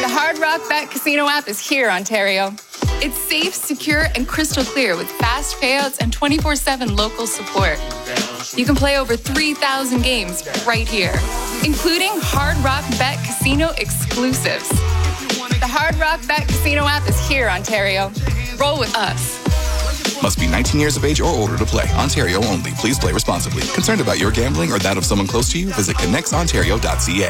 The Hard Rock Bet Casino app is here, Ontario. It's safe, secure, and crystal clear with fast payouts and 24/7 local support. You can play over 3,000 games right here, including Hard Rock Bet Casino exclusives. The Hard Rock Bet Casino app is here, Ontario. Roll with us. Must be 19 years of age or older to play. Ontario only. Please play responsibly. Concerned about your gambling or that of someone close to you? Visit connectsontario.ca.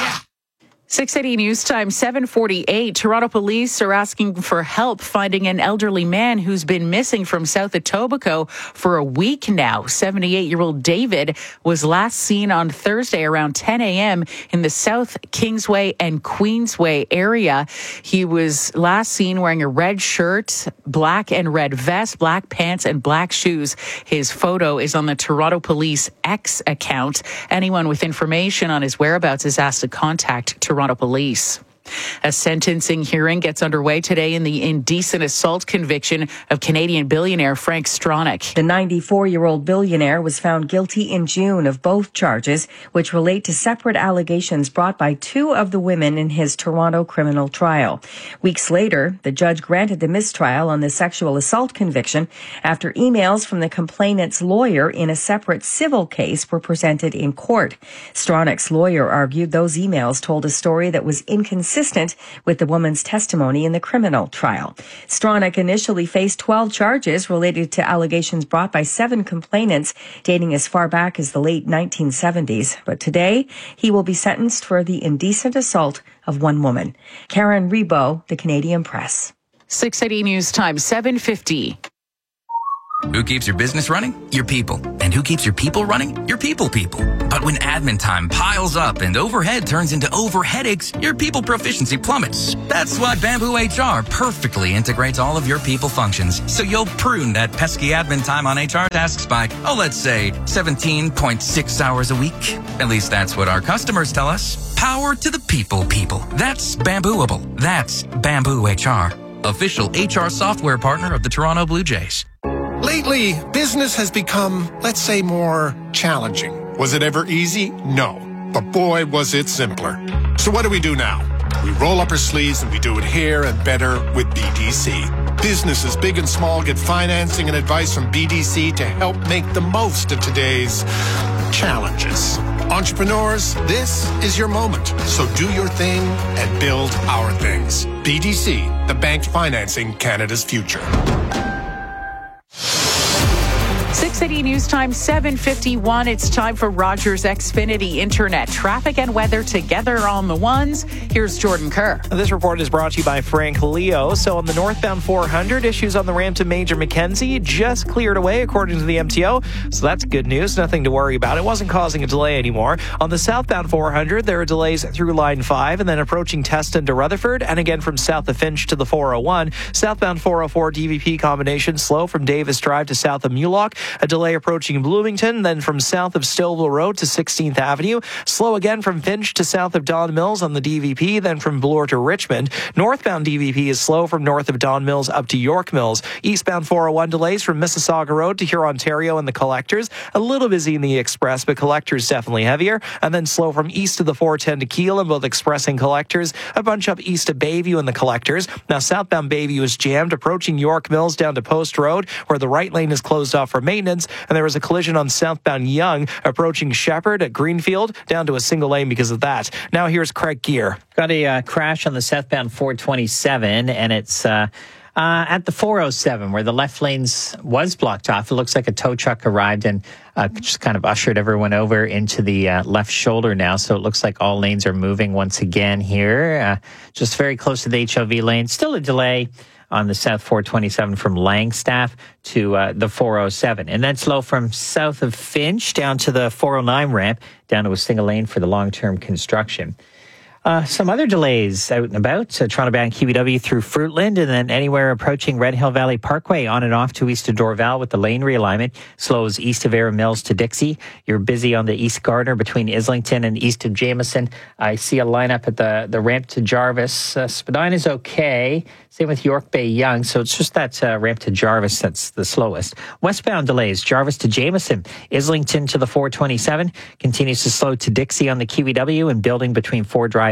680 News Time, 7:48. Toronto police are asking for help finding an elderly man who's been missing from south Etobicoke for a week now. 78-year-old David was last seen on Thursday around 10 a.m. in the South Kingsway and Queensway area. He was last seen wearing a red shirt, black and red vest, black pants, and black shoes. His photo is on the Toronto Police X account. Anyone with information on his whereabouts is asked to contact Toronto Police. A sentencing hearing gets underway today in the indecent assault conviction of Canadian billionaire Frank Stronach. The 94-year-old billionaire was found guilty in June of both charges, which relate to separate allegations brought by two of the women in his Toronto criminal trial. Weeks later, the judge granted the mistrial on the sexual assault conviction after emails from the complainant's lawyer in a separate civil case were presented in court. Stronach's lawyer argued those emails told a story that was inconsistent with the woman's testimony in the criminal trial. Stronach initially faced 12 charges related to allegations brought by 7 complainants dating as far back as the late 1970s. But today, he will be sentenced for the indecent assault of one woman. Karen Rebo, The Canadian Press. 680 News Time, 7:50. Who keeps your business running? Your people. And who keeps your people running? Your people. But when admin time piles up and overhead turns into overheadaches, your people proficiency plummets. That's why Bamboo HR perfectly integrates all of your people functions. So you'll prune that pesky admin time on HR tasks by, let's say 17.6 hours a week. At least that's what our customers tell us. Power to the people. That's Bambooable. That's Bamboo HR. Official HR software partner of the Toronto Blue Jays. Lately, business has become, let's say, more challenging. Was it ever easy? No. But boy, was it simpler. So what do we do now? We roll up our sleeves and we do it here and better with BDC. Businesses big and small get financing and advice from BDC to help make the most of today's challenges. Entrepreneurs, this is your moment. So do your thing and build our things. BDC, the bank financing Canada's future. 680 News Time, 7:51. It's time for Rogers Xfinity Internet. Traffic and weather together on the ones. Here's Jordan Kerr. This report is brought to you by Frank Leo. So on the northbound 400, issues on the ramp to Major Mackenzie just cleared away according to the MTO. So that's good news. Nothing to worry about. It wasn't causing a delay anymore. On the southbound 400, there are delays through line 5 and then approaching Teston to Rutherford. And again from south of Finch to the 401. Southbound 404 DVP combination slow from Davis Drive to south of Mulock. A delay approaching Bloomington, then from south of Stillville Road to 16th Avenue. Slow again from Finch to south of Don Mills on the DVP, then from Bloor to Richmond. Northbound DVP is slow from north of Don Mills up to York Mills. Eastbound 401 delays from Mississauga Road to Hurontario and the Collectors. A little busy in the Express, but Collectors definitely heavier. And then slow from east of the 410 to Keele in both Express and Collectors. A bunch up east of Bayview and the Collectors. Now southbound Bayview is jammed, approaching York Mills down to Post Road, where the right lane is closed off for maintenance. And there was a collision on southbound Yonge approaching Shepherd at Greenfield, down to a single lane because of that. Now here's Craig Gear. Got a crash on the southbound 427, and it's at the 407 where the left lanes was blocked off. It looks like a tow truck arrived and just kind of ushered everyone over into the left shoulder now. So it looks like all lanes are moving once again here. Just very close to the HLV lane. Still a delay on the South 427 from Langstaff to the 407. And then slow from south of Finch down to the 409 ramp, down to a single lane for the long-term construction. Some other delays out and about. Toronto-bound QEW through Fruitland, and then anywhere approaching Red Hill Valley Parkway on and off to east of Dorval with the lane realignment. Slows east of Era Mills to Dixie. You're busy on the East Gardner between Islington and east of Jameson. I see a lineup at the ramp to Jarvis. Spadina is okay. Same with York Bay Young. So it's just that ramp to Jarvis that's the slowest. Westbound delays. Jarvis to Jameson. Islington to the 427. Continues to slow to Dixie on the QEW and building between Ford Drive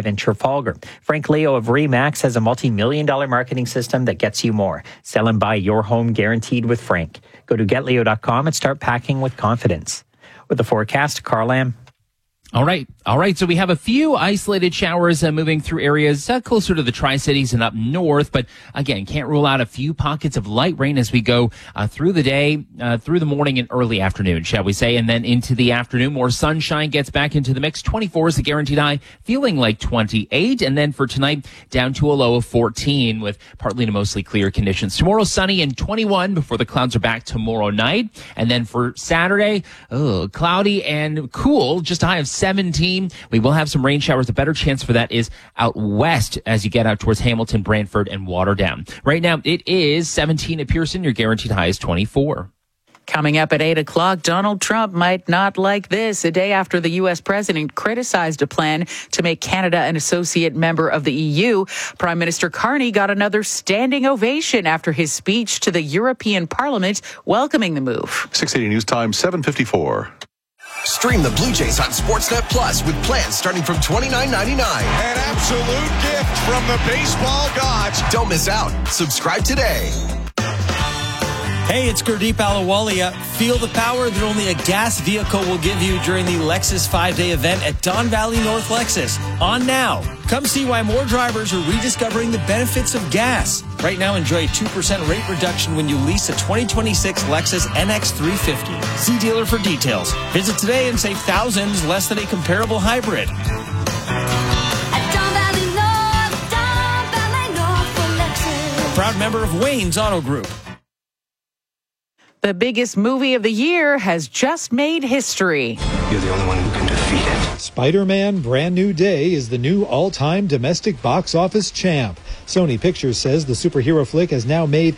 Drive in Trafalgar. Frank Leo of RE/MAX has a multi-million-dollar marketing system that gets you more. Sell and buy your home guaranteed with Frank. Go to getleo.com and start packing with confidence. With the forecast, Carl Lam. All right. So we have a few isolated showers moving through areas closer to the Tri-Cities and up north. But again, can't rule out a few pockets of light rain as we go through the day, through the morning and early afternoon, shall we say. And then into the afternoon, more sunshine gets back into the mix. 24 is the guaranteed high, feeling like 28. And then for tonight, down to a low of 14 with partly to mostly clear conditions. Tomorrow, sunny and 21 before the clouds are back tomorrow night. And then for Saturday, cloudy and cool, just a high of 17. We will have some rain showers. The better chance for that is out west as you get out towards Hamilton, Brantford, and Waterdown. Right now, it is 17 at Pearson. Your guaranteed high is 24. Coming up at 8 o'clock, Donald Trump might not like this. A day after the U.S. president criticized a plan to make Canada an associate member of the EU, Prime Minister Carney got another standing ovation after his speech to the European Parliament welcoming the move. 680 News Time, 7:54. Stream the Blue Jays on Sportsnet Plus with plans starting from $29.99. An absolute gift from the baseball gods. Don't miss out. Subscribe today. Hey, it's Gurdeep Ahluwalia. Feel the power that only a gas vehicle will give you during the Lexus 5-day event at Don Valley North Lexus. On now. Come see why more drivers are rediscovering the benefits of gas. Right now, enjoy a 2% rate reduction when you lease a 2026 Lexus NX 350. See dealer for details. Visit today and save thousands less than a comparable hybrid. Proud member of Wayne's Auto Group. The biggest movie of the year has just made history. You're the only one who can defeat it. Spider-Man Brand New Day is the new all-time domestic box office champ. Sony Pictures says the superhero flick has now made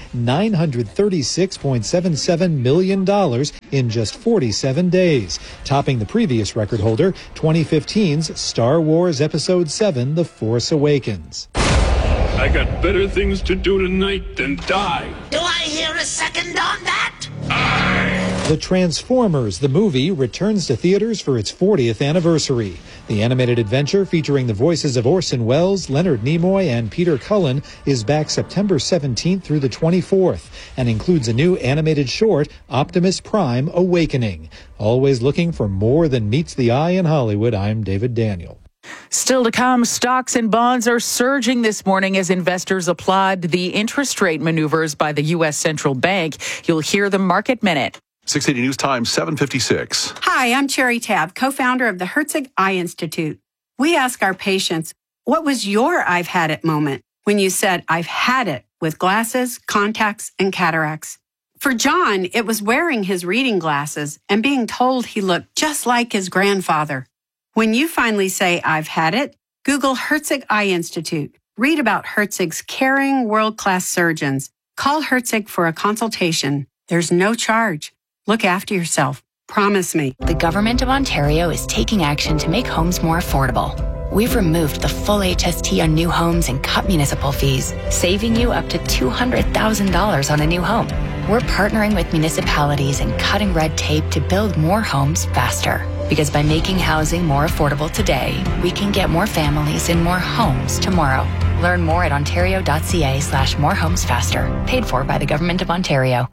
$936.77 million in just 47 days, topping the previous record holder, 2015's Star Wars Episode 7, The Force Awakens. I got better things to do tonight than die. Do I hear a second on that? The Transformers, the movie, returns to theaters for its 40th anniversary. The animated adventure featuring the voices of Orson Welles, Leonard Nimoy, and Peter Cullen is back September 17th through the 24th and includes a new animated short, Optimus Prime Awakening. Always looking for more than meets the eye in Hollywood, I'm David Daniel. Still to come, stocks and bonds are surging this morning as investors applaud the interest rate maneuvers by the U.S. Central Bank. You'll hear the Market Minute. 680 News Time, 7:56. Hi, I'm Cherry Tabb, co-founder of the Herzig Eye Institute. We ask our patients, what was your I've had it moment when you said, I've had it with glasses, contacts, and cataracts? For John, it was wearing his reading glasses and being told he looked just like his grandfather. When you finally say, I've had it, Google Herzig Eye Institute. Read about Herzig's caring, world-class surgeons. Call Herzig for a consultation. There's no charge. Look after yourself. Promise me. The Government of Ontario is taking action to make homes more affordable. We've removed the full HST on new homes and cut municipal fees, saving you up to $200,000 on a new home. We're partnering with municipalities and cutting red tape to build more homes faster. Because by making housing more affordable today, we can get more families in more homes tomorrow. Learn more at ontario.ca/morehomesfaster. Paid for by the Government of Ontario.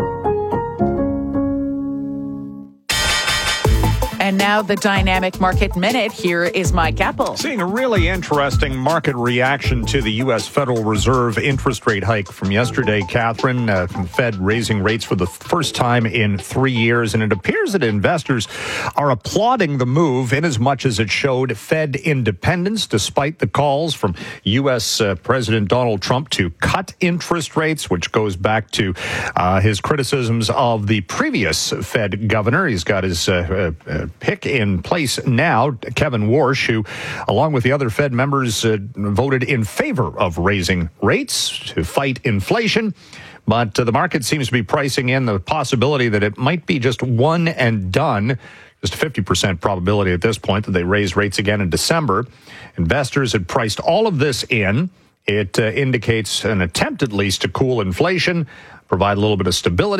And now the Dynamic Market Minute. Here is Mike Apple. Seeing a really interesting market reaction to the U.S. Federal Reserve interest rate hike from yesterday, Catherine, from Fed raising rates for the first time in 3 years. And it appears that investors are applauding the move in as much as it showed Fed independence, despite the calls from U.S. President Donald Trump to cut interest rates, which goes back to his criticisms of the previous Fed governor. He's got his pick in place now, Kevin Warsh, who, along with the other Fed members, voted in favor of raising rates to fight inflation. But the market seems to be pricing in the possibility that it might be just one and done, just a 50% probability at this point that they raise rates again in December. Investors had priced all of this in. It indicates an attempt, at least, to cool inflation, provide a little bit of stability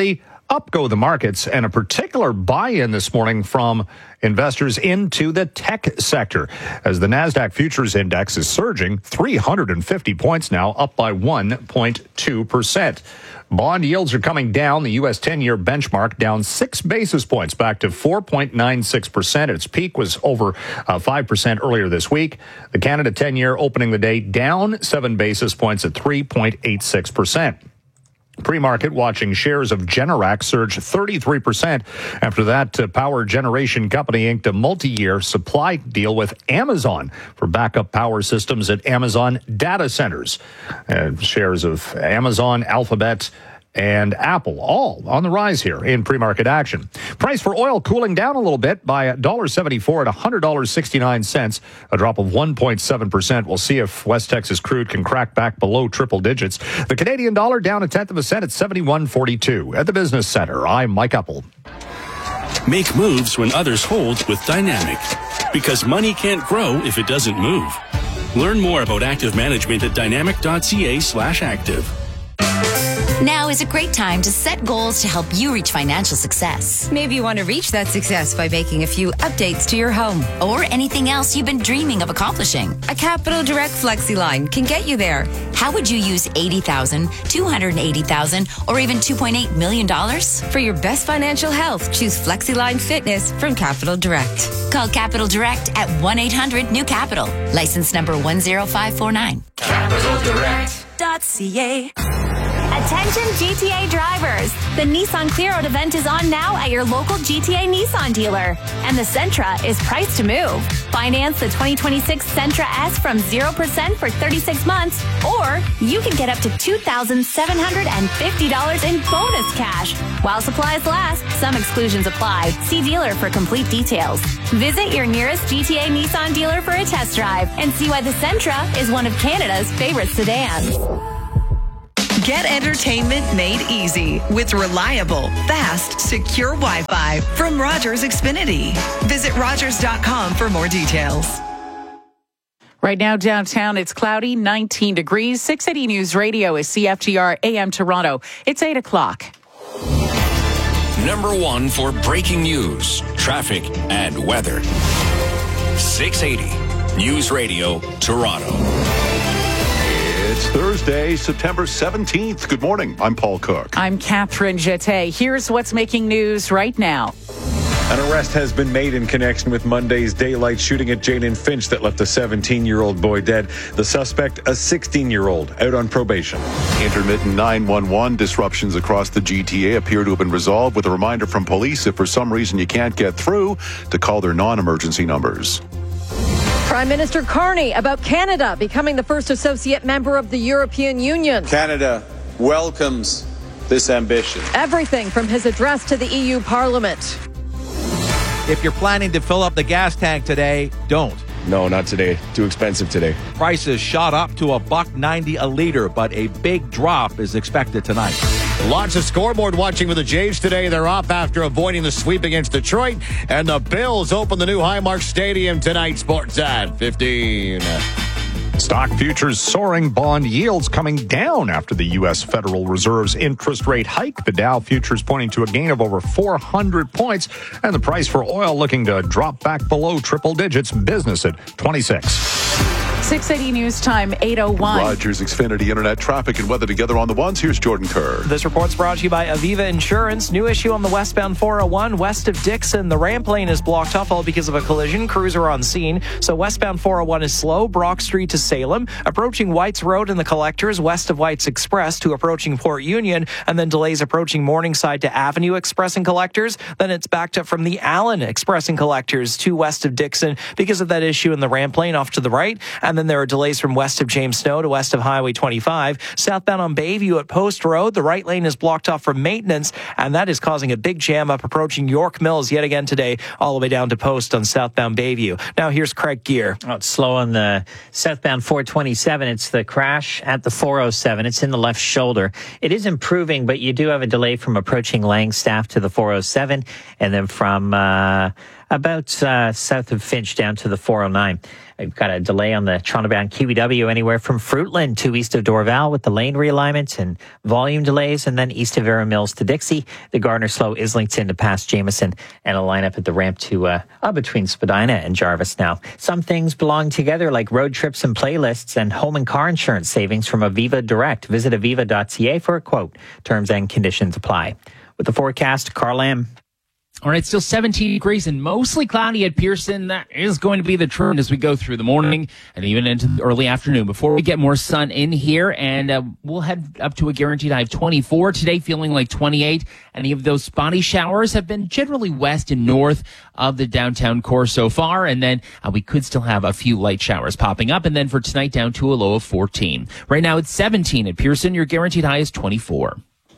up go the markets, and a particular buy-in this morning from investors into the tech sector, as the NASDAQ Futures Index is surging 350 points now, up by 1.2%. Bond yields are coming down. The U.S. 10-year benchmark down 6 basis points, back to 4.96%. Its peak was over 5% earlier this week. The Canada 10-year opening the day down 7 basis points at 3.86%. Pre-market watching shares of Generac surge 33% after that power generation company inked a multi-year supply deal with Amazon for backup power systems at Amazon data centers. Shares of Amazon, Alphabet, and Apple all on the rise here in pre-market action. Price for oil cooling down a little bit by $1.74 at $100.69, a drop of 1.7%. We'll see if West Texas crude can crack back below triple digits. The Canadian dollar down 0.1 cent at 71.42. At the Business Center, I'm Mike Uppel. Make moves when others hold with Dynamic, because money can't grow if it doesn't move. Learn more about active management at dynamic.ca/active. Now is a great time to set goals to help you reach financial success. Maybe you want to reach that success by making a few updates to your home. Or anything else you've been dreaming of accomplishing. A Capital Direct FlexiLine can get you there. How would you use $80,000, $280,000, or even $2.8 million? For your best financial health, choose FlexiLine Fitness from Capital Direct. Call Capital Direct at 1-800-NEW-CAPITAL. License number 10549. CapitalDirect.ca. Attention GTA drivers! The Nissan Clear Out event is on now at your local GTA Nissan dealer. And the Sentra is priced to move. Finance the 2026 Sentra S from 0% for 36 months, or you can get up to $2,750 in bonus cash. While supplies last, some exclusions apply. See dealer for complete details. Visit your nearest GTA Nissan dealer for a test drive and see why the Sentra is one of Canada's favorite sedans. Get entertainment made easy with reliable, fast, secure Wi-Fi from Rogers Xfinity. Visit Rogers.com for more details. Right now downtown, it's cloudy, 19 degrees. 680 News Radio is CFTR AM Toronto. It's 8 o'clock. Number 1 for breaking news, traffic, and weather. 680 News Radio Toronto. It's Thursday, September 17th. Good morning. I'm Paul Cook. I'm Catherine Jeté. Here's what's making news right now. An arrest has been made in connection with Monday's daylight shooting at Jane and Finch that left a 17-year-old boy dead. The suspect, a 16-year-old, out on probation. Intermittent 911 disruptions across the GTA appear to have been resolved, with a reminder from police if for some reason you can't get through to call their non-emergency numbers. Prime Minister Carney about Canada becoming the first associate member of the European Union. Canada welcomes this ambition. Everything from his address to the EU Parliament. If you're planning to fill up the gas tank today, don't. No, not today. Too expensive today. Prices shot up to $1.90 a liter, but a big drop is expected tonight. Lots of scoreboard watching for the Jays today. They're up after avoiding the sweep against Detroit. And the Bills open the new Highmark Stadium tonight. Sports at 15. Stock futures soaring, bond yields coming down after the U.S. Federal Reserve's interest rate hike. The Dow futures pointing to a gain of over 400 points, and the price for oil looking to drop back below triple digits. Business at 26. 680 News Time, 8:01. Rogers Xfinity Internet traffic and weather together on the ones. Here's Jordan Kerr. This report's brought to you by Aviva Insurance. New issue on the westbound 401 west of Dixon. The ramp lane is blocked off all because of a collision. Crews are on scene. So westbound 401 is slow. Brock Street to Salem. Approaching Whites Road and the Collectors west of Whites Express to approaching Port Union. And then delays approaching Morningside to Avenue Express and Collectors. Then it's backed up from the Allen Express and Collectors to west of Dixon because of that issue in the ramp lane off to the right. And then there are delays from west of James Snow to west of Highway 25. Southbound on Bayview at Post Road, the right lane is blocked off for maintenance, and that is causing a big jam up approaching York Mills yet again today, all the way down to Post on southbound Bayview. Now here's Craig Gear. Oh, it's slow on the southbound 427. It's the crash at the 407. It's in the left shoulder. It is improving, but you do have a delay from approaching Langstaff to the 407, and then from about south of Finch down to the 409. We've got a delay on the Toronto-bound QEW anywhere from Fruitland to east of Dorval with the lane realignment and volume delays, and then east of Vera Mills to Dixie, the Gardner Slow Islington to past Jameson, and a lineup at the ramp to between Spadina and Jarvis now. Some things belong together like road trips and playlists and home and car insurance savings from Aviva Direct. Visit aviva.ca for a quote. Terms and conditions apply. With the forecast, Carl Lamb. All right, still 17 degrees and mostly cloudy at Pearson. That is going to be the trend as we go through the morning and even into the early afternoon before we get more sun in here. And we'll head up to a guaranteed high of 24 today, feeling like 28. Any of those spotty showers have been generally west and north of the downtown core so far. And then we could still have a few light showers popping up. And then for tonight, down to a low of 14. Right now, it's 17 at Pearson. Your guaranteed high is 24.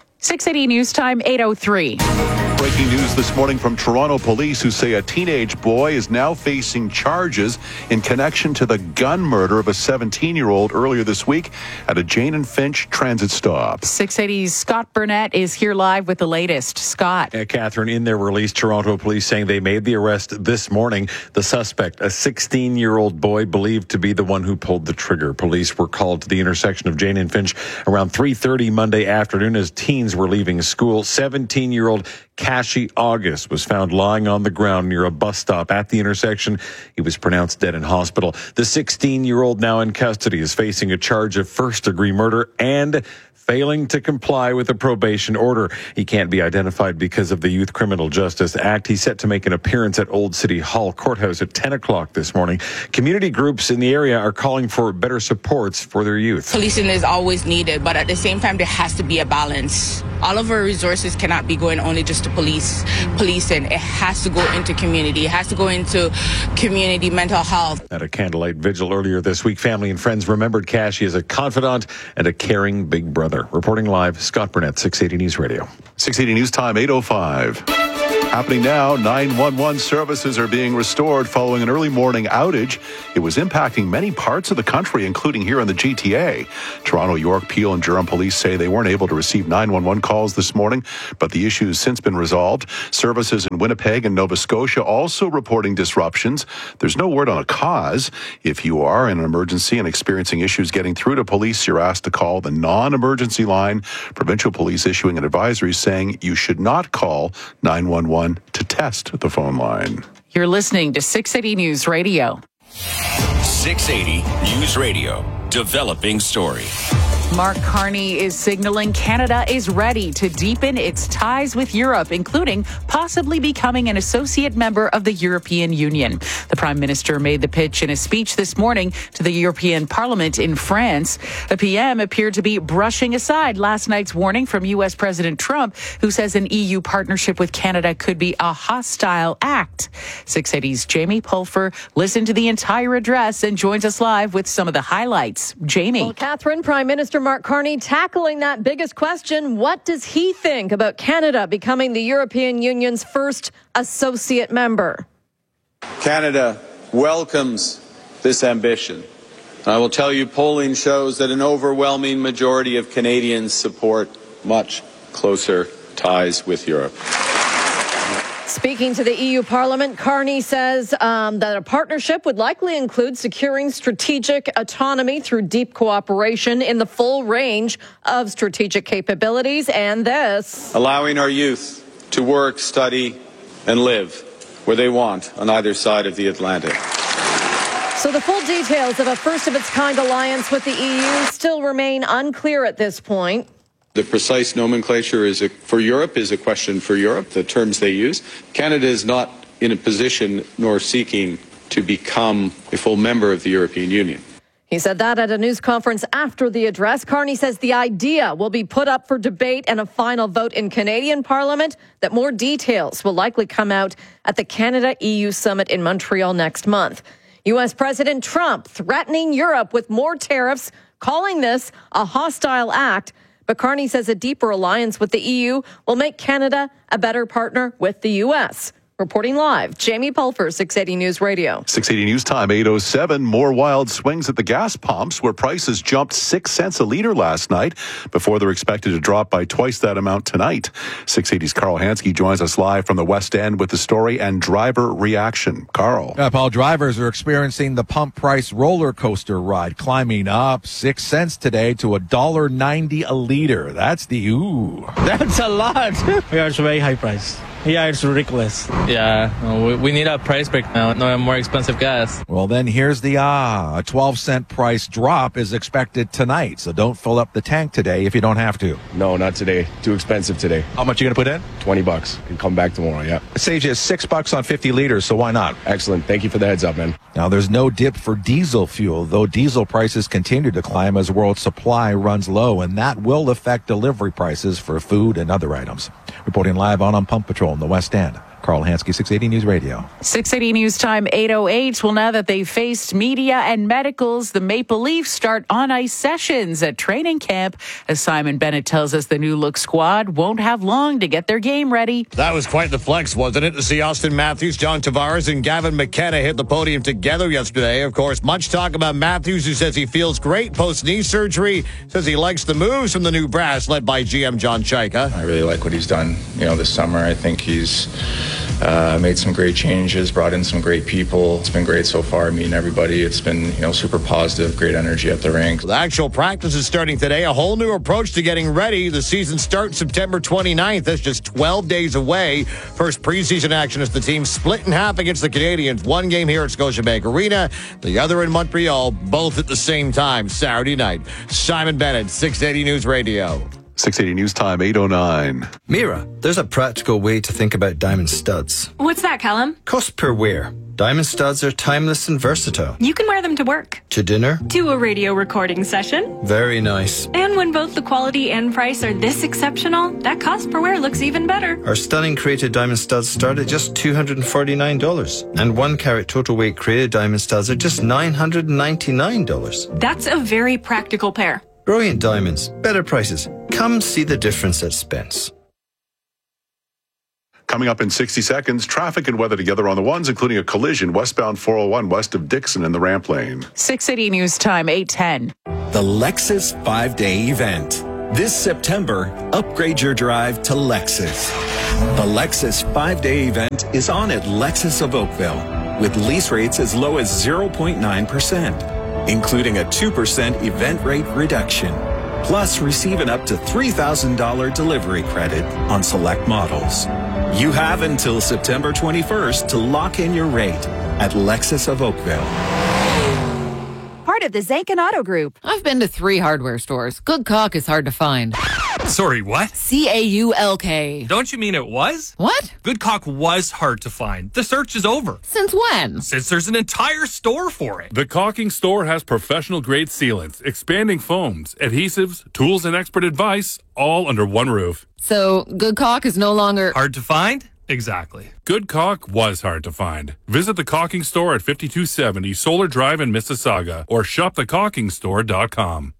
680 News Time, 8:03. Breaking news this morning from Toronto police who say a teenage boy is now facing charges in connection to the gun murder of a 17-year-old earlier this week at a Jane and Finch transit stop. 680's Scott Burnett is here live with the latest. Scott. Catherine, in their release, Toronto police saying they made the arrest this morning. The suspect, a 16-year-old boy believed to be the one who pulled the trigger. Police were called to the intersection of Jane and Finch around 3:30 Monday afternoon as teens were leaving school. 17-year-old Kashi August was found lying on the ground near a bus stop at the intersection. He was pronounced dead in hospital. The 16-year-old, now in custody, is facing a charge of first-degree murder and failing to comply with a probation order. He can't be identified because of the Youth Criminal Justice Act. He's set to make an appearance at Old City Hall Courthouse at 10 o'clock this morning. Community groups in the area are calling for better supports for their youth. Policing is always needed, but at the same time, there has to be a balance. All of our resources cannot be going only just to policing. It has to go into community. It has to go into community mental health. At a candlelight vigil earlier this week, family and friends remembered Kashi as a confidant and a caring big brother. Reporting live, Scott Burnett, 680 News Radio. 680 News Time, 8:05. Happening now, 911 services are being restored following an early morning outage. It was impacting many parts of the country, including here in the GTA. Toronto, York, Peel, and Durham police say they weren't able to receive 911 calls this morning, but the issue has since been resolved. Services in Winnipeg and Nova Scotia also reporting disruptions. There's no word on a cause. If you are in an emergency and experiencing issues getting through to police, you're asked to call the non-emergency line. Provincial police issuing an advisory saying you should not call 911 to test the phone line. You're listening to 680 News Radio. 680 News Radio. Developing story. Mark Carney is signaling Canada is ready to deepen its ties with Europe, including possibly becoming an associate member of the European Union. The Prime Minister made the pitch in a speech this morning to the European Parliament in France. The PM appeared to be brushing aside last night's warning from U.S. President Trump, who says an EU partnership with Canada could be a hostile act. 680's Jamie Pulfer listened to the entire address and joins us live with some of the highlights. Jamie. Well, Catherine, Prime Minister Mark Carney tackling that biggest question. What does he think about Canada becoming the European Union's first associate member? Canada welcomes this ambition. I will tell you, polling shows that an overwhelming majority of Canadians support much closer ties with Europe. Speaking to the EU Parliament, Carney says that a partnership would likely include securing strategic autonomy through deep cooperation in the full range of strategic capabilities, and this. Allowing our youth to work, study, and live where they want on either side of the Atlantic. So the full details of a first-of-its-kind alliance with the EU still remain unclear at this point. The precise nomenclature for Europe is a question for Europe, the terms they use. Canada is not in a position nor seeking to become a full member of the European Union. He said that at a news conference after the address. Carney says the idea will be put up for debate and a final vote in Canadian Parliament, that more details will likely come out at the Canada-EU summit in Montreal next month. U.S. President Trump threatening Europe with more tariffs, calling this a hostile act. But Carney says a deeper alliance with the EU will make Canada a better partner with the U.S. Reporting live, Jamie Pulfer, 680 News Radio. 680 News Time, 8:07. More wild swings at the gas pumps where prices jumped 6 cents a liter last night before they're expected to drop by twice that amount tonight. 680's Carl Hansky joins us live from the West End with the story and driver reaction. Carl. Yeah, Paul, drivers are experiencing the pump price roller coaster ride, climbing up 6 cents today to $1.90 a liter. That's the ooh. That's a lot. Yeah, it's very high price. Yeah, it's ridiculous. Yeah, we need a price break now. No more expensive gas. Well, then here's the a 12-cent price drop is expected tonight. So don't fill up the tank today if you don't have to. No, not today. Too expensive today. How much are you going to put in? $20. Can come back tomorrow, yeah. It saves you $6 on 50 liters, so why not? Excellent. Thank you for the heads up, man. Now, there's no dip for diesel fuel, though diesel prices continue to climb as world supply runs low, and that will affect delivery prices for food and other items. Reporting live on Pump Patrol in the West End. Carl Hansky, 680 News Radio. 680 News Time, 8:08. Well, now that they've faced media and medicals, the Maple Leafs start on-ice sessions at training camp. As Simon Bennett tells us, the new look squad won't have long to get their game ready. That was quite the flex, wasn't it, to see Austin Matthews, John Tavares, and Gavin McKenna hit the podium together yesterday. Of course, much talk about Matthews, who says he feels great post-knee surgery, says he likes the moves from the new brass led by GM John Chaika. I really like what he's done, this summer. I think he's made some great changes, brought in some great people. It's been great so far, meeting everybody. It's been, super positive, great energy at the rink. The actual practice is starting today, a whole new approach to getting ready. The season starts September 29th. That's just 12 days away. First preseason action as the team split in half against the Canadiens. One game here at Scotiabank Arena, the other in Montreal, both at the same time, Saturday night. Simon Bennett, 680 News Radio. 680 News Time, 8:09. Mira, there's a practical way to think about diamond studs. What's that, Callum? Cost per wear. Diamond studs are timeless and versatile. You can wear them to work. To dinner. To a radio recording session. Very nice. And when both the quality and price are this exceptional, that cost per wear looks even better. Our stunning created diamond studs start at just $249. And 1 carat total weight created diamond studs are just $999. That's a very practical pair. Brilliant diamonds, better prices. Come see the difference at Spence. Coming up in 60 seconds, traffic and weather together on the ones, including a collision westbound 401 west of Dixon in the ramp lane. 680 News Time, 8:10. The Lexus 5-Day event. This September, upgrade your drive to Lexus. The Lexus 5-Day event is on at Lexus of Oakville with lease rates as low as 0.9%. including a 2% event rate reduction. Plus, receive an up to $3,000 delivery credit on select models. You have until September 21st to lock in your rate at Lexus of Oakville. Part of the Zankin Auto Group. I've been to 3 hardware stores. Good caulk is hard to find. Sorry, what? CAULK. Don't you mean it was? What? Good caulk was hard to find. The search is over. Since when? Since there's an entire store for it. The Caulking Store has professional-grade sealants, expanding foams, adhesives, tools, and expert advice, all under one roof. So, good caulk is no longer... hard to find? Exactly. Good caulk was hard to find. Visit the Caulking Store at 5270 Solar Drive in Mississauga or shopthecaulkingstore.com.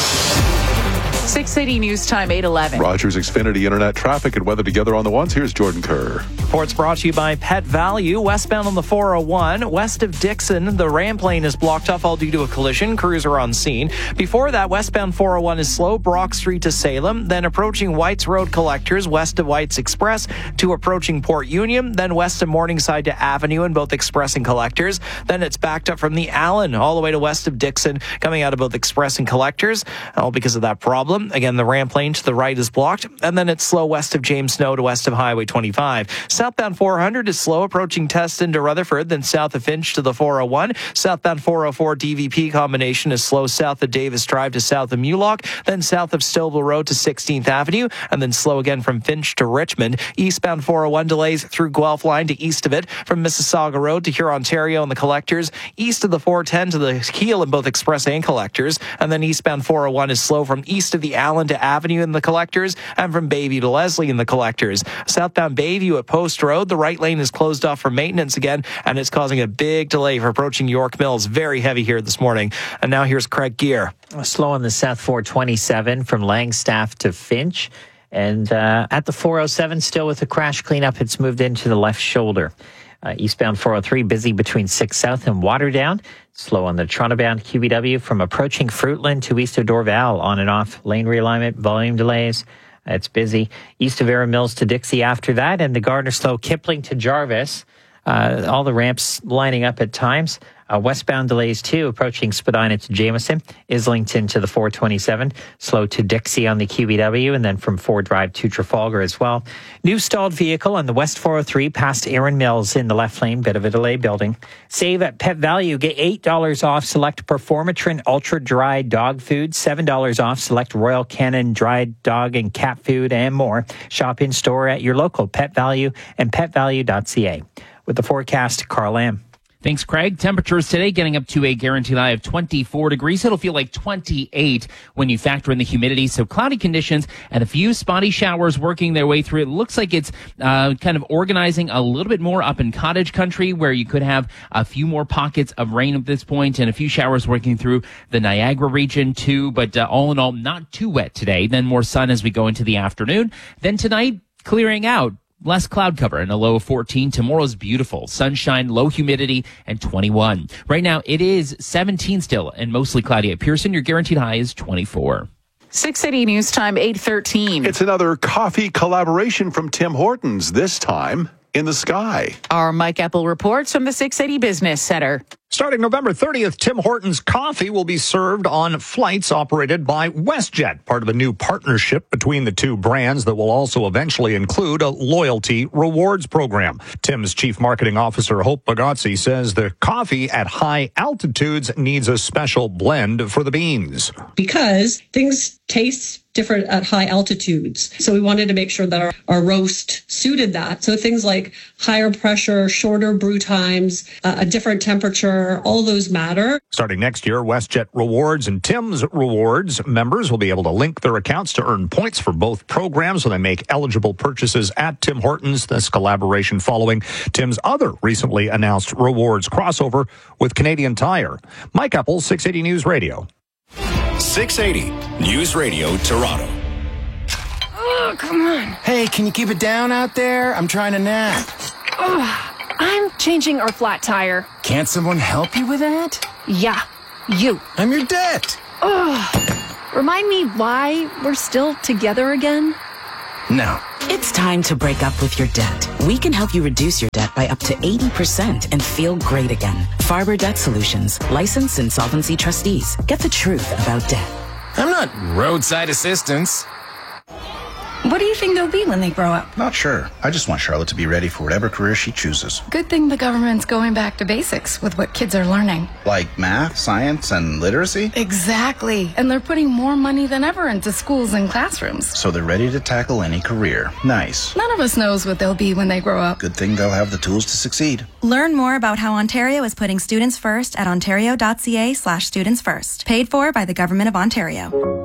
680 News Time, 8:11. Rogers Xfinity Internet traffic and weather together on the ones. Here's Jordan Kerr. Reports brought to you by Pet Value. Westbound on the 401, west of Dixon, the ramp lane is blocked off all due to a collision. Crews are on scene. Before that, westbound 401 is slow, Brock Street to Salem, then approaching White's Road Collectors, west of White's Express to approaching Port Union, then west of Morningside to Avenue in both Express and Collectors. Then it's backed up from the Allen all the way to west of Dixon, coming out of both Express and Collectors, all because of that problem. Again, the ramp lane to the right is blocked, and then it's slow west of James Snow to west of Highway 25. Southbound 400 is slow approaching Teston to Rutherford, then south of Finch to the 401. Southbound 404 DVP combination is slow south of Davis Drive to south of Mulock, then south of Stouffville Road to 16th Avenue, and then slow again from Finch to Richmond. Eastbound 401 delays through Guelph Line to east of it, from Mississauga Road to Hurontario and the Collectors, east of the 410 to the Keel in both Express and Collectors, and then eastbound 401 is slow from east of the Allen to Avenue in the Collectors, and from Bayview to Leslie in the Collectors. Southbound Bayview at Post Road, the right lane is closed off for maintenance again, and it's causing a big delay for approaching York Mills. Very heavy here this morning. And now here's Craig Gear. Slow on the South 427 from Langstaff to Finch. And at the 407, still with the crash cleanup, it's moved into the left shoulder. Eastbound 403, busy between 6 South and Waterdown. Slow on the Toronto-bound QBW from approaching Fruitland to east of Dorval. On and off lane realignment, volume delays. It's busy. East of Erin Mills to Dixie after that. And the Gardner Slow Kipling to Jarvis. All the ramps lining up at times. Westbound delays too, approaching Spadina to Jameson, Islington to the 427, slow to Dixie on the QBW, and then from Ford Drive to Trafalgar as well. New stalled vehicle on the West 403 past Erin Mills in the left lane, bit of a delay building. Save at Pet Value, get $8 off select Performatrin Ultra Dry Dog Food, $7 off select Royal Canin Dried Dog and Cat Food, and more. Shop in store at your local Pet Value and petvalue.ca. With the forecast, Carl Lamb. Thanks, Craig. Temperatures today getting up to a guaranteed high of 24 degrees. It'll feel like 28 when you factor in the humidity. So cloudy conditions and a few spotty showers working their way through. It looks like it's kind of organizing a little bit more up in cottage country where you could have a few more pockets of rain at this point and a few showers working through the Niagara region too. But all in all, not too wet today. Then more sun as we go into the afternoon. Then tonight, clearing out. Less cloud cover and a low of 14. Tomorrow's beautiful. Sunshine, low humidity, and 21. Right now, it is 17 still and mostly cloudy at Pearson. Your guaranteed high is 24. 680 News Time, 8:13. It's another coffee collaboration from Tim Hortons, this time in the sky. Our Mike Epple reports from the 680 Business Center. Starting November 30th, Tim Hortons coffee will be served on flights operated by WestJet, part of a new partnership between the two brands that will also eventually include a loyalty rewards program. Tim's chief marketing officer, Hope Bagazzi, says the coffee at high altitudes needs a special blend for the beans. Because things taste different at high altitudes. So we wanted to make sure that our roast suited that. So things like higher pressure, shorter brew times, a different temperature, all those matter. Starting next year, WestJet Rewards and Tim's Rewards members will be able to link their accounts to earn points for both programs when they make eligible purchases at Tim Hortons. This collaboration following Tim's other recently announced rewards crossover with Canadian Tire. Mike Epple, 680 News Radio. 680 News Radio Toronto. Oh, come on. Hey, can you keep it down out there? I'm trying to nap. I'm changing our flat tire. Can't someone help you with that? Yeah, you. I'm your debt. Remind me why we're still together again? No. It's time to break up with your debt. We can help you reduce your debt by up to 80% and feel great again. Farber Debt Solutions, licensed insolvency trustees. Get the truth about debt. I'm not roadside assistance. What do you think they'll be when they grow up? Not sure. I just want Charlotte to be ready for whatever career she chooses. Good thing the government's going back to basics with what kids are learning. Like math, science, and literacy? Exactly. And they're putting more money than ever into schools and classrooms. So they're ready to tackle any career. Nice. None of us knows what they'll be when they grow up. Good thing they'll have the tools to succeed. Learn more about how Ontario is putting students first at ontario.ca/students first. Paid for by the Government of Ontario.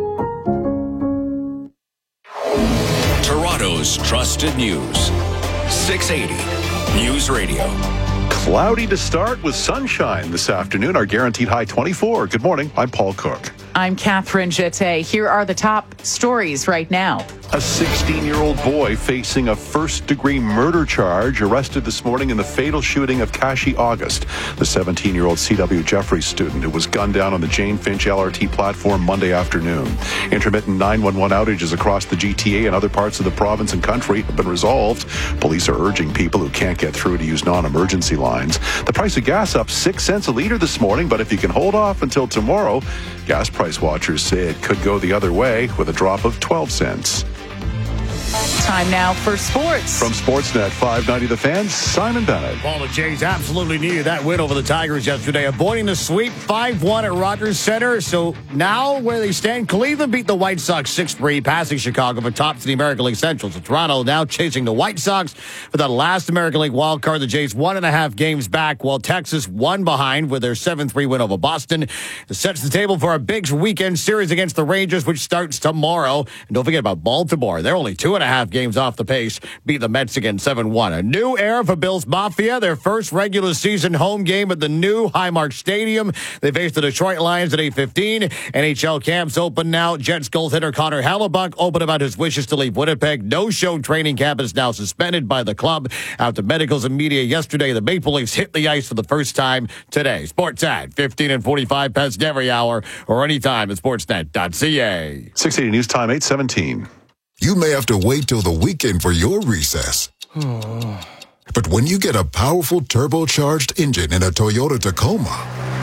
Toronto's trusted news. 680 News Radio. Cloudy to start with sunshine this afternoon. Our guaranteed high 24. Good morning. I'm Paul Cook. I'm Catherine Jeté. Here are the top stories right now. A 16-year-old boy facing a first-degree murder charge arrested this morning in the fatal shooting of Kashi August, the 17-year-old C.W. Jeffries student who was gunned down on the Jane Finch LRT platform Monday afternoon. Intermittent 911 outages across the GTA and other parts of the province and country have been resolved. Police are urging people who can't get through to use non-emergency lines. The price of gas up 6 cents a litre this morning, but if you can hold off until tomorrow, gas price watchers say it could go the other way with a drop of 12 cents. Time now for sports. From Sportsnet 590 The Fan, Simon Bennett. Well, the Jays absolutely needed that win over the Tigers yesterday, avoiding the sweep 5-1 at Rogers Center. So now where they stand, Cleveland beat the White Sox 6-3, passing Chicago for top to the American League Central. So Toronto now chasing the White Sox for that last American League wild card. The Jays 1.5 games back, while Texas 1 behind with their 7-3 win over Boston. It sets the table for a big weekend series against the Rangers, which starts tomorrow. And don't forget about Baltimore. They're only 2.5 games off the pace, beat the Mets again 7-1. A new era for Bills Mafia, their first regular season home game at the new Highmark Stadium. They face the Detroit Lions at 8:15. NHL camps open now. Jets goaltender Connor Hellebuck open about his wishes to leave Winnipeg. No-show training camp is now suspended by the club. After medicals and media yesterday, the Maple Leafs hit the ice for the first time today. Sports at 15 and 45 past every hour or anytime at sportsnet.ca. 680 News Time, 8:17. You may have to wait till the weekend for your recess. But when you get a powerful turbocharged engine in a Toyota Tacoma,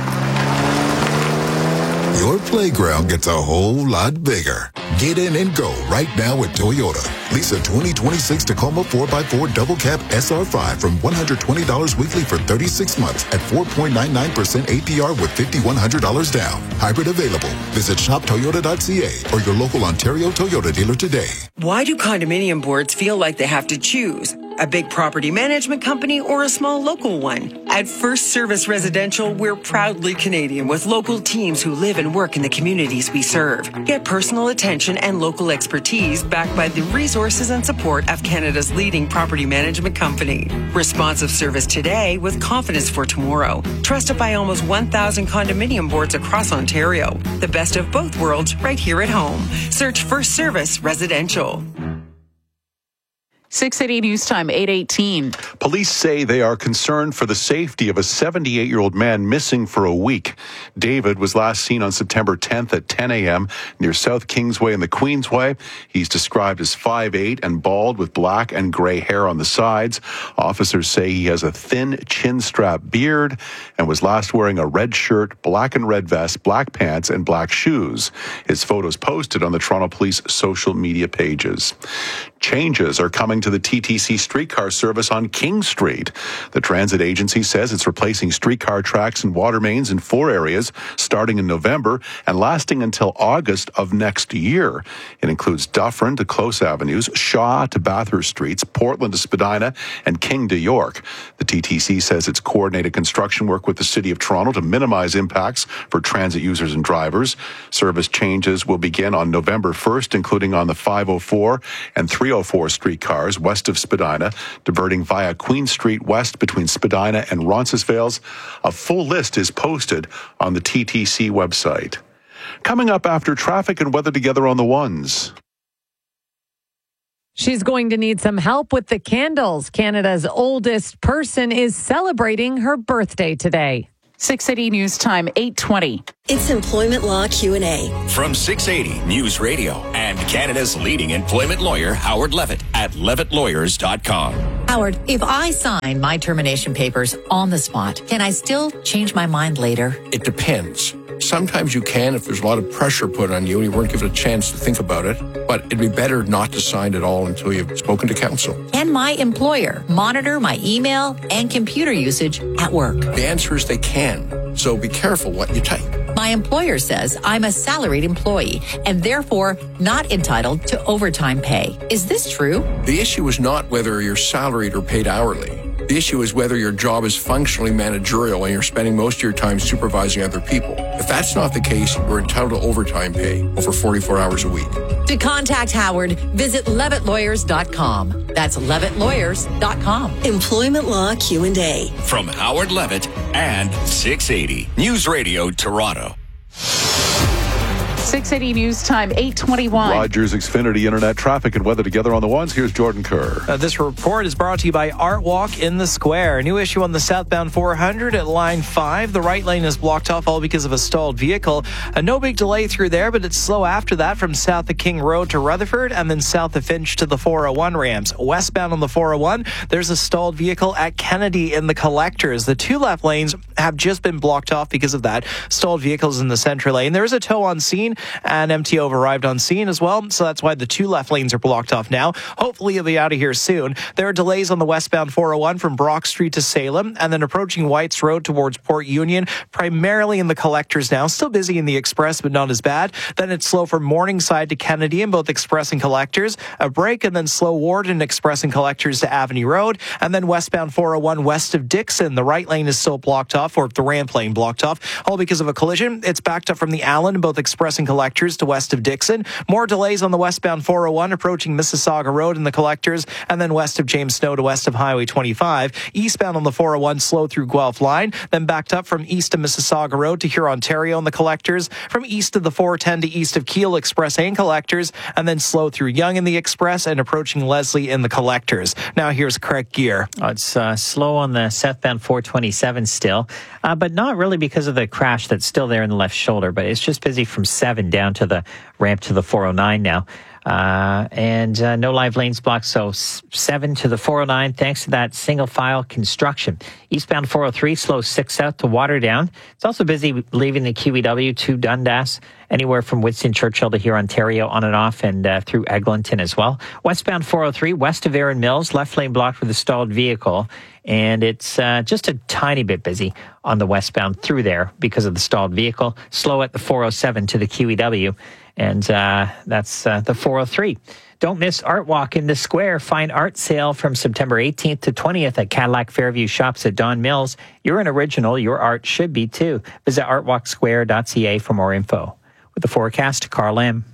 your playground gets a whole lot bigger. Get in and go right now at Toyota. Lease a 2026 Tacoma 4x4 double cab SR5 from $120 weekly for 36 months at 4.99% APR with $5,100 down. Hybrid available. Visit shoptoyota.ca or your local Ontario Toyota dealer today. Why do condominium boards feel like they have to choose? A big property management company or a small local one? At First Service Residential, we're proudly Canadian with local teams who live and work in the communities we serve. Get personal attention and local expertise backed by the resources and support of Canada's leading property management company. Responsive service today with confidence for tomorrow. Trusted by almost 1,000 condominium boards across Ontario. The best of both worlds right here at home. Search First Service Residential. 680 News Time, 8:18. Police say they are concerned for the safety of a 78-year-old man missing for a week. David was last seen on September 10th at 10 a.m. near South Kingsway and the Queensway. He's described as 5'8" and bald with black and gray hair on the sides. Officers say he has a thin chin-strap beard and was last wearing a red shirt, black and red vest, black pants, and black shoes. His photos posted on the Toronto Police social media pages. Changes are coming to the TTC streetcar service on King Street. The transit agency says it's replacing streetcar tracks and water mains in 4 areas starting in November and lasting until August of next year. It includes Dufferin to Close Avenues, Shaw to Bathurst Streets, Portland to Spadina, and King to York. The TTC says it's coordinated construction work with the City of Toronto to minimize impacts for transit users and drivers. Service changes will begin on November 1st, including on the 504 and 304 streetcars west of Spadina, diverting via Queen Street West between Spadina and Roncesvalles. A full list is posted on the TTC website. Coming up after traffic and weather together on the ones. She's going to need some help with the candles. Canada's oldest person is celebrating her birthday today. 680 News Time, 8:20. It's Employment Law Q&A. From 680 News Radio and Canada's leading employment lawyer, Howard Levitt, at levittlawyers.com. Howard, if I sign my termination papers on the spot, can I still change my mind later? It depends. Sometimes you can if there's a lot of pressure put on you and you weren't given a chance to think about it. But it'd be better not to sign at all until you've spoken to counsel. Can my employer monitor my email and computer usage at work? The answer is they can. So be careful what you type. My employer says I'm a salaried employee and therefore not entitled to overtime pay. Is this true? The issue is not whether you're salaried or paid hourly. The issue is whether your job is functionally managerial and you're spending most of your time supervising other people. If that's not the case, you're entitled to overtime pay over 44 hours a week. To contact Howard, visit levittlawyers.com. That's levittlawyers.com. Employment Law Q&A. From Howard Levitt and 680 News Radio Toronto. 680 News Time, 8:21. Rogers Xfinity Internet traffic and weather together on the ones. Here's Jordan Kerr. This report is brought to you by Art Walk in the Square. A new issue on the southbound 400 at line 5. The right lane is blocked off all because of a stalled vehicle. No big delay through there, but it's slow after that from south of King Road to Rutherford and then south of Finch to the 401 ramps. Westbound on the 401, there's a stalled vehicle at Kennedy in the collectors. The 2 left lanes have just been blocked off because of that. Stalled vehicles in the center lane. There is a tow on scene, and MTO have arrived on scene as well, so that's why the 2 left lanes are blocked off now. Hopefully you'll be out of here soon. There are delays on the westbound 401 from Brock Street to Salem, and then approaching Whites Road towards Port Union, primarily in the collectors now. Still busy in the express, but not as bad. Then it's slow from Morningside to Kennedy in both express and collectors. A break, and then slow Warden express and collectors to Avenue Road, and then westbound 401 west of Dixon. The right lane is still blocked off, or the ramp lane blocked off, all because of a collision. It's backed up from the Allen in both express and and collectors to west of Dixon. More delays on the westbound 401 approaching Mississauga Road in the collectors, and then west of James Snow to west of Highway 25. Eastbound on the 401 slow through Guelph line, then backed up from east of Mississauga Road to Huron-Ontario in the collectors, from east of the 410 to east of Keele Express and collectors, and then slow through Yonge in the Express and approaching Leslie in the collectors. Now here's Craig Gear. It's slow on the southbound 427 still, but not really because of the crash that's still there in the left shoulder, but it's just busy from 7 down to the ramp to the 409 now. And no live lanes blocked, so 7 to the 409 thanks to that single file construction. Eastbound 403 slows 6 out to Waterdown. It's also busy leaving the QEW to Dundas, anywhere from Winston Churchill to here, Ontario, on and off, and through Eglinton as well. Westbound 403 west of Erin Mills, left lane blocked with a stalled vehicle, and it's just a tiny bit busy on the westbound through there because of the stalled vehicle. Slow at the 407 to the QEW. And that's the 403. Don't miss Art Walk in the Square. Fine art sale from September 18th to 20th at Cadillac Fairview Shops at Don Mills. You're an original. Your art should be too. Visit artwalksquare.ca for more info. With the forecast, Carl M.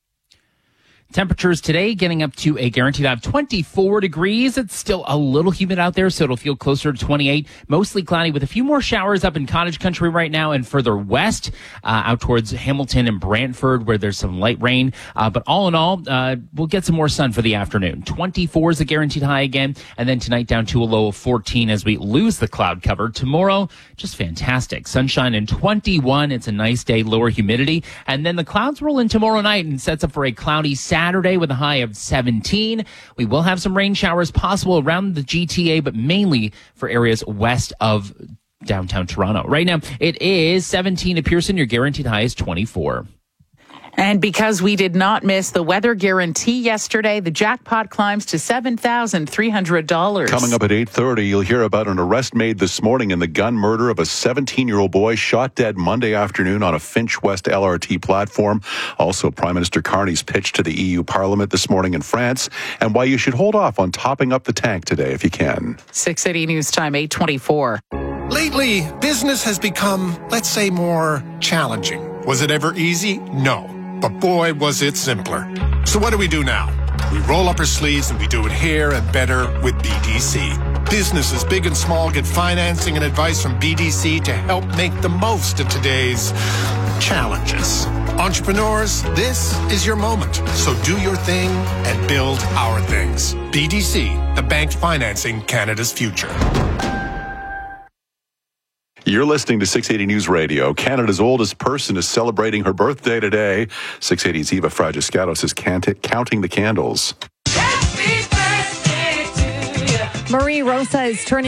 Temperatures today getting up to a guaranteed high of 24 degrees. It's still a little humid out there, so it'll feel closer to 28. Mostly cloudy with a few more showers up in Cottage Country right now and further west out towards Hamilton and Brantford where there's some light rain. But all in all, we'll get some more sun for the afternoon. 24 is a guaranteed high again, and then tonight down to a low of 14 as we lose the cloud cover. Tomorrow, just fantastic. Sunshine and 21. It's a nice day, lower humidity. And then the clouds roll in tomorrow night and sets up for a cloudy Saturday with a high of 17. We will have some rain showers possible around the GTA, but mainly for areas west of downtown Toronto. Right now, it is 17 at Pearson. Your guaranteed high is 24. And because we did not miss the weather guarantee yesterday, the jackpot climbs to $7,300. Coming up at 8:30, you'll hear about an arrest made this morning in the gun murder of a 17-year-old boy shot dead Monday afternoon on a Finch West LRT platform. Also, Prime Minister Carney's pitch to the EU Parliament this morning in France, and why you should hold off on topping up the tank today if you can. 680 News Time, 8:24. Lately, business has become, let's say, more challenging. Was it ever easy? No. But boy, was it simpler. So what do we do now? We roll up our sleeves and we do it here and better with BDC. Businesses big and small get financing and advice from BDC to help make the most of today's challenges. Entrepreneurs, this is your moment. So do your thing and build our things. BDC, the bank financing Canada's future. You're listening to 680 News Radio. Canada's oldest person is celebrating her birthday today. 680's Eva Fragiscatos is counting the candles. Marie Rosa is turning